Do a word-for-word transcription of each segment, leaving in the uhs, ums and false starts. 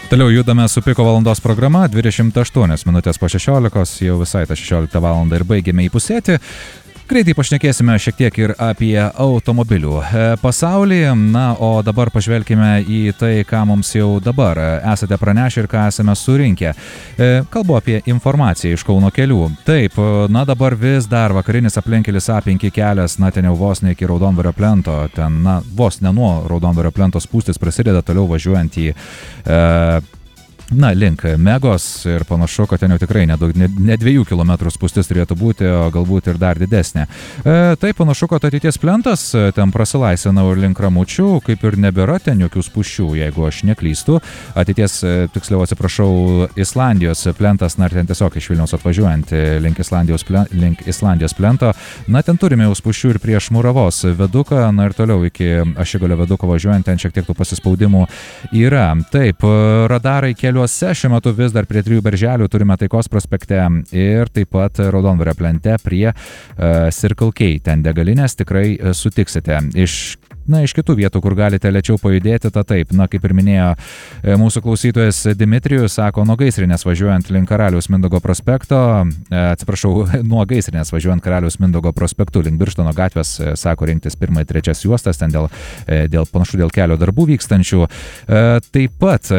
Toliau judame su piko valandos programa, dvidešimt aštuonios minutės po šešiolikos, jau visai tą šešioliktą valandą ir baigėme įpusėti. Greitai pašnekėsime šiek tiek ir apie automobilių pasaulį, na, o dabar pažvelkime į tai, ką mums jau dabar esate pranešę ir ką esame surinkę. Kalbu apie informaciją iš Kauno kelių. Taip, na dabar vis dar vakarinis aplinkelis A penki kelias, na ten jau vos ne iki Raudondvario plento, ten, na, vos ne nuo Raudondvario plento spūstis prasideda toliau važiuojant į e, Na, link Megos ir panašu, kad ten jau tikrai nedaug, ne, ne dviejų kilometrų spūstis turėtų būti, o galbūt ir dar didesnė. E, tai panašu, kad ateities plentas ten prasilaisvina ir link Ramučių, kaip ir nebėra ten jokių spūsčių, jeigu aš neklystu. Ateities, tiksliau atsiprašau, Islandijos plentas, na, ten tiesiog iš Vilniaus atvažiuojant link Islandijos, plen, link Islandijos plento, na, ten turime jau spūsčių ir prieš Muravos viaduką, na ir toliau iki Ašigalio viaduko važiuojant, ten šiek tiek tų pasispaudimų yra. Taip, radarai kelių šiuo metu vis dar prie trijų berželių turime Taikos prospekte ir taip pat Raudondvario plente prie uh, Circle K. Ten degalinės tikrai uh, sutiksite. Iš Na, iš kitų vietų, kur galite lėčiau pajudėti, ta taip, na, kaip ir minėjo mūsų klausytojas Dimitrijus, sako, nuo Gaisrinės važiuojant link Karaliaus Mindaugo prospekto, atsiprašau, nuo Gaisrinės važiuojant Karaliaus Mindaugo prospektu link Birštono gatvės, sako, rinktis pirmą ir trečias juostas, ten dėl, dėl panašu dėl kelio darbų vykstančių. Taip pat,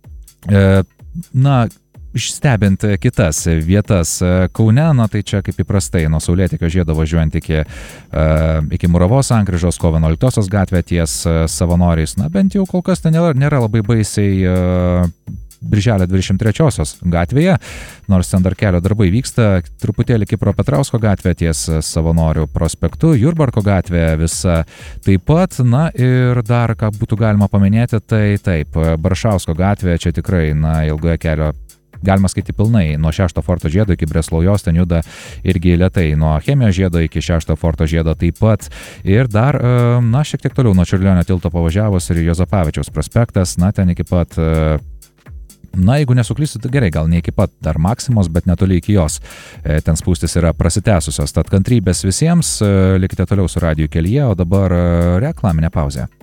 na, Stebint kitas vietas Kaune, na tai čia kaip įprastai nuo Saulėtekio žiedo važiuojant iki, uh, iki Muravos sankryžos, kovo vienuoliktosios gatvė ties uh, Savanoriais, na bent jau kol kas ten nėra, nėra labai baisiai uh, Birželio dvidešimt trečiosios gatvėje, nors ten dar kelio darbai vyksta, truputėlį Kipro Petrausko gatvė ties Savanorių prospektu, Jurbarko gatvė visa taip pat, na ir dar ką būtų galima paminėti, tai taip, Baršausko gatvė čia tikrai, na, ilgoje kelio galima skaityti pilnai, nuo šešto forto žiedo iki Breslaujos, ten juda irgi lėtai, nuo Chemijos žiedo iki šešto forto žiedo taip pat. Ir dar, na, šiek tiek toliau nuo Čiurlionio tilto pavažiavus ir Juozapavičiaus prospektas, na, ten iki pat, na, jeigu nesuklysiu, tai gerai, gal ne iki pat dar Maksimos, bet netoli iki jos. Ten spūstis yra prasitęsusios, tad kantrybės visiems, likite toliau su Radiju kelyje, o dabar reklaminė pauzė.